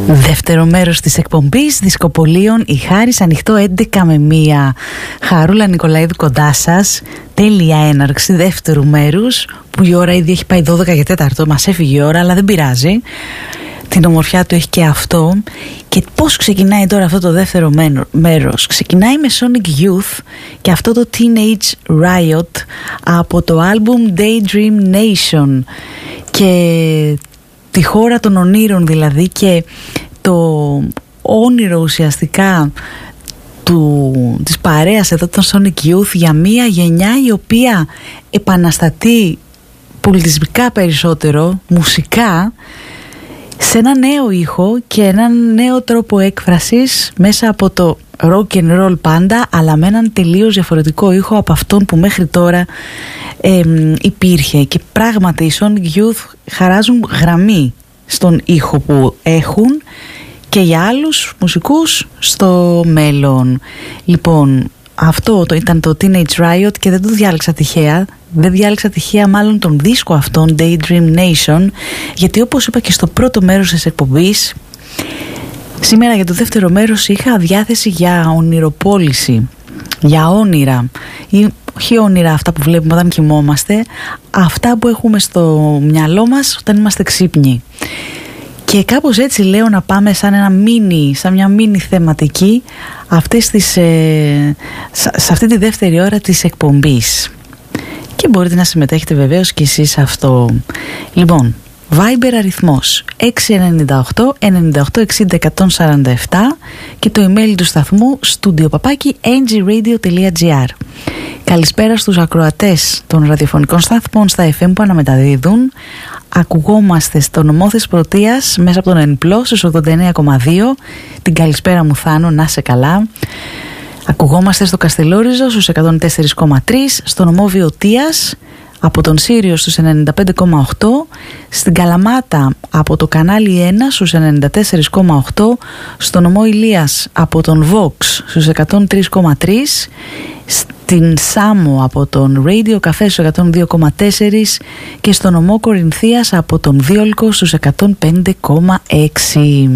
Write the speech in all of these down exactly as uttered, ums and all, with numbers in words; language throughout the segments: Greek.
Δεύτερο μέρος της εκπομπής Δισκοπολίων, η Χάρις, ανοιχτό έντεκα με μία. Χαρούλα Νικολαίδου κοντά σας. Τέλεια έναρξη δεύτερου μέρους, που η ώρα ήδη έχει πάει δώδεκα και τέταρτο. Μας έφυγε η ώρα, αλλά δεν πειράζει. Την ομορφιά του έχει και αυτό. Και πώς ξεκινάει τώρα αυτό το δεύτερο μέρος? Ξεκινάει με Sonic Youth και αυτό το Teenage Riot από το album Daydream Nation, και τη χώρα των ονείρων δηλαδή, και το όνειρο ουσιαστικά του, της παρέας εδώ των Sonic Youth για μια γενιά η οποία επαναστατεί πολιτισμικά περισσότερο, μουσικά, σε ένα νέο ήχο και έναν νέο τρόπο έκφρασης μέσα από το rock and roll πάντα, αλλά με έναν τελείως διαφορετικό ήχο από αυτόν που μέχρι τώρα ε, υπήρχε. Και πράγματι οι Sonic Youth χαράζουν γραμμή στον ήχο που έχουν και για άλλους μουσικούς στο μέλλον. Λοιπόν, αυτό το, ήταν το Teenage Riot και δεν το διάλεξα τυχαία. Δεν διάλεξα τυχαία μάλλον τον δίσκο αυτόν, Daydream Nation, γιατί όπως είπα και στο πρώτο μέρος της εκπομπής, σήμερα για το δεύτερο μέρος είχα διάθεση για ονειροπόληση, για όνειρα, ή όχι όνειρα αυτά που βλέπουμε όταν κοιμόμαστε, αυτά που έχουμε στο μυαλό μας όταν είμαστε ξύπνοι. Και κάπως έτσι λέω να πάμε σαν, ένα μίνι, σαν μια μίνι θεματική αυτές τις, ε, σε αυτή τη δεύτερη ώρα της εκπομπής. Και μπορείτε να συμμετέχετε βεβαίως και εσείς σε αυτό. Λοιπόν, Viber αριθμός έξι εννιά οκτώ εννιά οκτώ εξήντα εκατόν σαράντα επτά και το email του σταθμού studio παπάκι n g radio τελεία g r. Καλησπέρα στους ακροατές των ραδιοφωνικών σταθμών στα εφ εμ που αναμεταδίδουν. Ακουγόμαστε στο νομό Θεσπρωτείας μέσα από τον Ενπλό στους ογδόντα εννέα κόμμα δύο. Την καλησπέρα μου Θάνο, να σε καλά. Ακουγόμαστε στο Καστελόριζο στους εκατόν τέσσερα κόμμα τρία, στο νομό Βιωτίας από τον Σύριο στους ενενήντα πέντε κόμμα οκτώ, στην Καλαμάτα από το κανάλι ένα στους ενενήντα τέσσερα κόμμα οκτώ, στο νομό Ηλίας από τον Vox στους εκατόν τρία κόμμα τρία, στην Σάμο από τον Radio Café στους εκατόν δύο κόμμα τέσσερα και στο νομό Κορινθίας από τον Δίολκο στους εκατόν πέντε κόμμα έξι.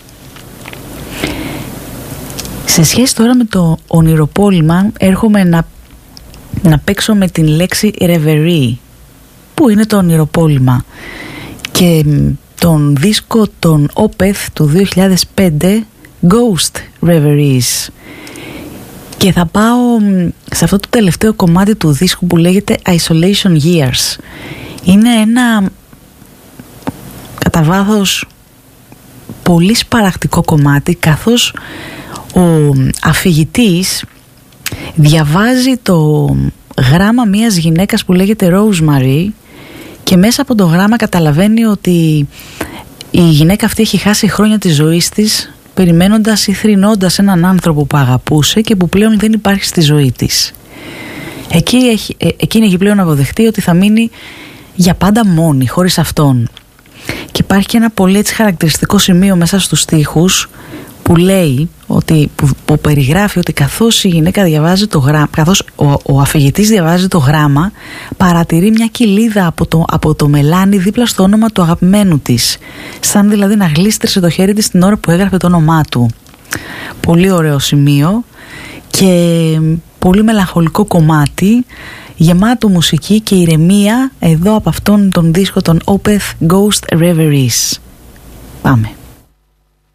Σε σχέση τώρα με το ονειροπόλημα, έρχομαι να, να παίξω με την λέξη reverie, που είναι το ονειροπόλημα, και τον δίσκο των Opeth του δύο χιλιάδες πέντε, Ghost Reveries. Και θα πάω σε αυτό το τελευταίο κομμάτι του δίσκου που λέγεται Isolation Years. Είναι ένα κατά βάθος πολύ σπαρακτικό κομμάτι, καθώς ο αφηγητής διαβάζει το γράμμα μιας γυναίκας που λέγεται Rosemary και μέσα από το γράμμα καταλαβαίνει ότι η γυναίκα αυτή έχει χάσει χρόνια της ζωής της περιμένοντας ή θρηνώντας έναν άνθρωπο που αγαπούσε και που πλέον δεν υπάρχει στη ζωή της. Εκεί έχει, ε, εκείνη έχει πλέον αποδεχτεί ότι θα μείνει για πάντα μόνη, χωρίς αυτόν. Και υπάρχει και ένα πολύ έτσι χαρακτηριστικό σημείο μέσα στους στίχους που λέει ότι, που, που περιγράφει ότι καθώς η γυναίκα διαβάζει το γράμμα, καθώς ο, ο αφηγητής διαβάζει το γράμμα, παρατηρεί μια κοιλίδα από το, από το μελάνι δίπλα στο όνομα του αγαπημένου της, σαν δηλαδή να γλίστρησε το χέρι της την ώρα που έγραφε το όνομά του. Πολύ ωραίο σημείο και πολύ μελαγχολικό κομμάτι, γεμάτο μουσική και ηρεμία εδώ από αυτόν τον δίσκο των Opeth, Ghost Reveries. Πάμε.